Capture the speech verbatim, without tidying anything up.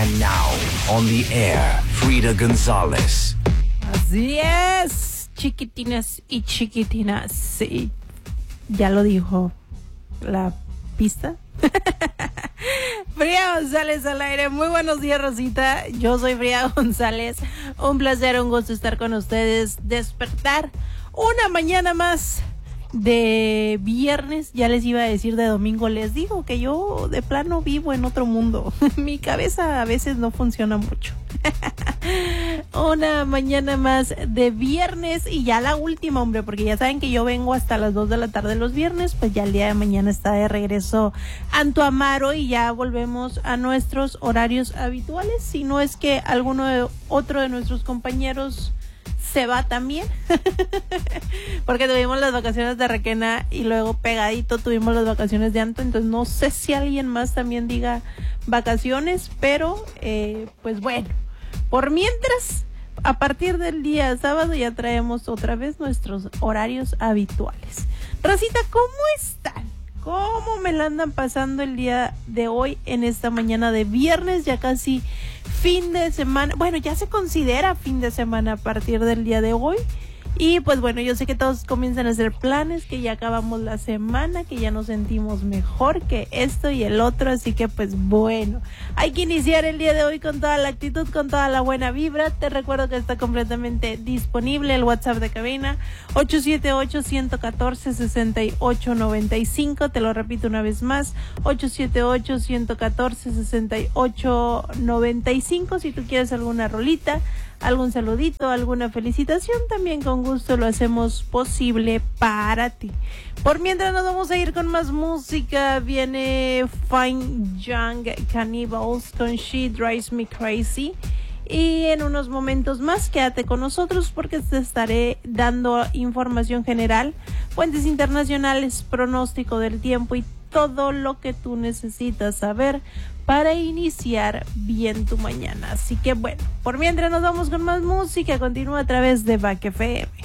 And now, on the air, Frida González. Así es, chiquitinas y chiquitinas. Sí, ya lo dijo la pista. Frida González al aire. Muy buenos días, Rosita. Yo soy Frida González. Un placer, un gusto estar con ustedes. Despertar una mañana más de viernes. Ya les iba a decir de domingo. Les digo que yo de plano vivo en otro mundo. Mi cabeza a veces no funciona mucho. Una mañana más de viernes y ya la última, hombre, porque ya saben que yo vengo hasta las dos de la tarde los viernes. Pues ya el día de mañana está de regreso Anto Amaro y ya volvemos a nuestros horarios habituales. Si no es que alguno de otro de nuestros compañeros se va también. Porque tuvimos las vacaciones de Requena y luego pegadito tuvimos las vacaciones de Anto. Entonces no sé si alguien más también diga vacaciones, pero eh, pues bueno, por mientras, a partir del día sábado ya traemos otra vez nuestros horarios habituales. Rosita, ¿cómo están? ¿Cómo me la andan pasando el día de hoy en esta mañana de viernes? Ya casi fin de semana. Bueno, ya se considera fin de semana a partir del día de hoy. Y pues bueno, yo sé que todos comienzan a hacer planes, que ya acabamos la semana, que ya nos sentimos mejor que esto y el otro, así que pues bueno, hay que iniciar el día de hoy con toda la actitud, con toda la buena vibra. Te recuerdo que está completamente disponible el WhatsApp de cabina ocho siete ocho, uno cuatro, seis ocho nueve cinco, te lo repito una vez más, ocho siete ocho, uno cuatro, seis ocho nueve cinco. Si tú quieres alguna rolita, algún saludito, alguna felicitación, también con gusto lo hacemos posible para ti. Por mientras nos vamos a ir con más música. Viene Fine Young Cannibals con She Drives Me Crazy. Y en unos momentos más quédate con nosotros porque te estaré dando información general, fuentes internacionales, pronóstico del tiempo y todo lo que tú necesitas saber para iniciar bien tu mañana. Así que bueno, por mientras nos vamos con más música. Continúa a través de Back F M.